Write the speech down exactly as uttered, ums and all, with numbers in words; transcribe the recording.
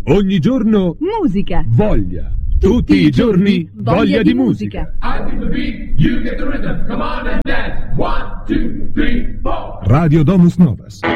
Ogni giorno musica. Voglia. Tutti, Tutti i giorni voglia, voglia di, di musica. I beat the beat, you get the rhythm. Come on and dance. One, two, three, four. Radio Domus Novas.